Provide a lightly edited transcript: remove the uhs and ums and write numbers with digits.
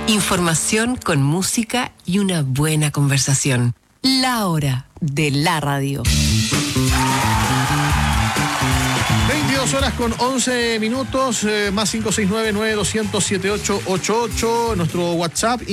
Información con música y una buena conversación. La hora de la radio. 22 horas con 11 minutos, más 569-9200-7888, nuestro WhatsApp.